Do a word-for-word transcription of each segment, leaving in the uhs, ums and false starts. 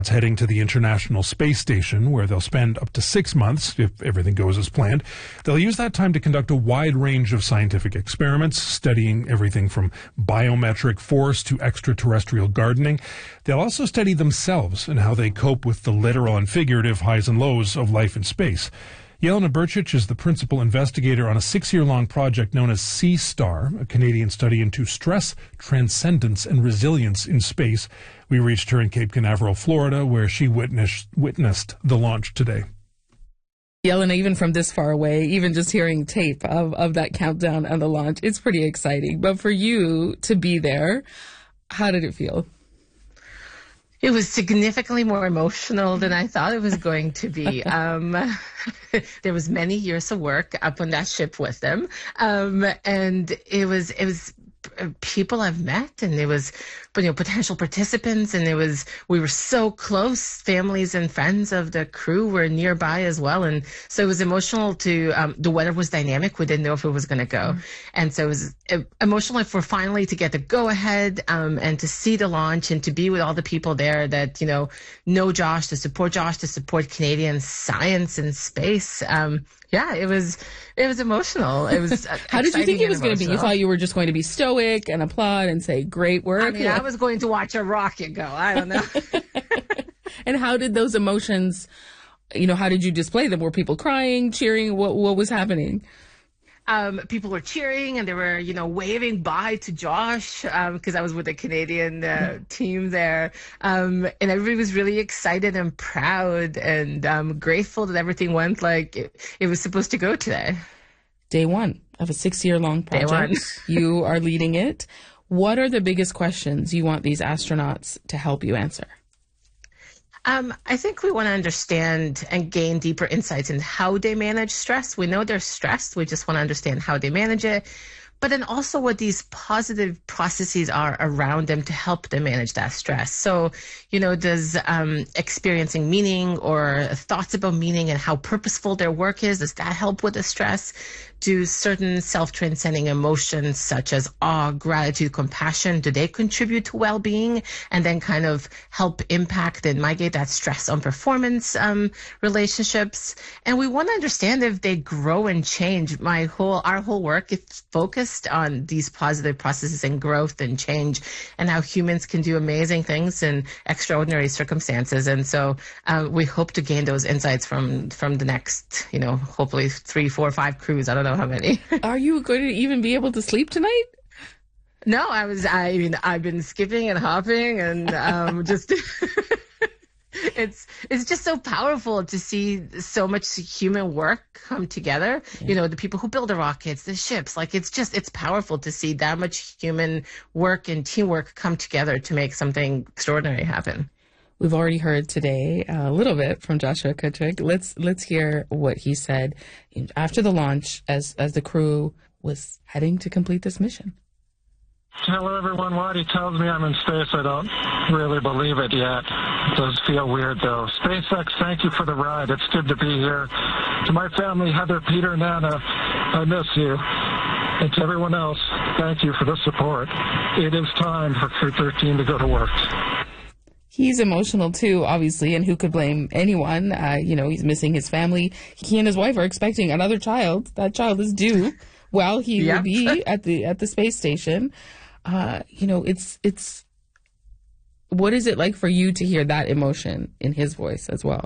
heading to the International Space Station, where they'll spend up to six months, if everything goes as planned. They'll use that time to conduct a wide range of scientific experiments, studying everything from biometric force to extraterrestrial gardening. They'll also study themselves and how they cope with the literal and figurative highs and lows of life in space. Jelena Brcic is the principal investigator on a six-year-long project known as Sea-Star, a Canadian study into stress, transcendence, and resilience in space. We reached her in Cape Canaveral, Florida, where she witnessed, witnessed the launch today. Jelena, even from this far away, even just hearing tape of, of that countdown and the launch, it's pretty exciting. But for you to be there, how did it feel? It was significantly more emotional than I thought it was going to be. Um, there was many years of work up on that ship with them, um, and it was it was people I've met, and it was you know potential participants, and it was we were so close. Families and friends of the crew were nearby as well, and so it was emotional. To um, the weather was dynamic. We didn't know if it was going to go, mm-hmm. and so it was emotional for finally to get the go ahead um, and to see the launch and to be with all the people there that you know know Josh, to support Josh, to support Canadian science and space. Um, Yeah, it was it was emotional. It was How did you think it was going to be? You thought you were just going to be stoic and applaud and say, great work? I mean, yeah. I was going to watch a rocket go. I don't know. And how did those emotions, you know, how did you display them? Were people crying, cheering? What what was happening? Um, people were cheering and they were, you know, waving bye to Josh because um, I was with the Canadian uh, team there. Um, and everybody was really excited and proud and um, grateful that everything went like it, it was supposed to go today. Day one of a six-year-long project. You are leading it. What are the biggest questions you want these astronauts to help you answer? Um, I think we want to understand and gain deeper insights in how they manage stress. We know they're stressed. We just want to understand how they manage it. But then also what these positive processes are around them to help them manage that stress. So, you know, does um, experiencing meaning or thoughts about meaning and how purposeful their work is, does that help with the stress? Do certain self-transcending emotions such as awe, gratitude, compassion, do they contribute to well-being and then kind of help impact and mitigate that stress on performance um, relationships? And we want to understand if they grow and change. My whole, our whole work is focused on these positive processes and growth and change and how humans can do amazing things in extraordinary circumstances. And so um, we hope to gain those insights from, from the next, you know, hopefully three, four, five crews. I don't know how many. Are you going to even be able to sleep tonight? No, I was, I mean, I've been skipping and hopping and um, just, it's, it's just so powerful to see so much human work come together. Yeah. You know, the people who build the rockets, the ships, like it's just, it's powerful to see that much human work and teamwork come together to make something extraordinary happen. We've already heard today a little bit from Joshua Cuttrick. Let's let's hear what he said after the launch as as the crew was heading to complete this mission. Hello, everyone. While he tells me I'm in space, I don't really believe it yet. It does feel weird, though. SpaceX, thank you for the ride. It's good to be here. To my family, Heather, Peter, Nana, I miss you. And to everyone else, thank you for the support. It is time for Crew thirteen to go to work. He's emotional too, obviously, and who could blame anyone? Uh, you know, he's missing his family. He and his wife are expecting another child. That child is due while he yep. will be at the at the space station. Uh, you know, it's it's. What is it like for you to hear that emotion in his voice as well?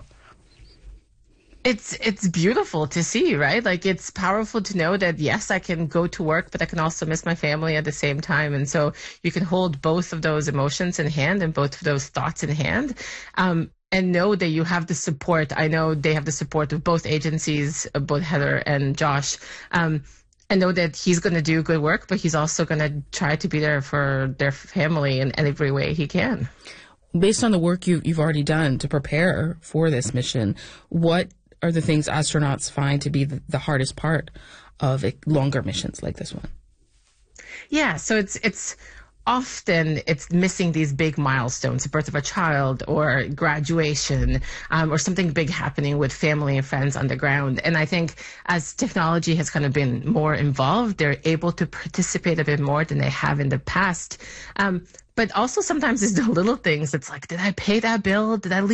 It's it's beautiful to see, right? Like, it's powerful to know that, yes, I can go to work, but I can also miss my family at the same time. And so you can hold both of those emotions in hand and both of those thoughts in hand um, and know that you have the support. I know they have the support of both agencies, both Heather and Josh. Um, and know that he's going to do good work, but he's also going to try to be there for their family in every way he can. Based on the work you, you've already done to prepare for this mission, what are the things astronauts find to be the, the hardest part of a, longer missions like this one? Yeah, so it's it's often it's missing these big milestones, the birth of a child or graduation um, or something big happening with family and friends on the ground. And I think as technology has kind of been more involved, they're able to participate a bit more than they have in the past. Um, But also sometimes it's the little things. It's like, did I pay that bill? Did I leave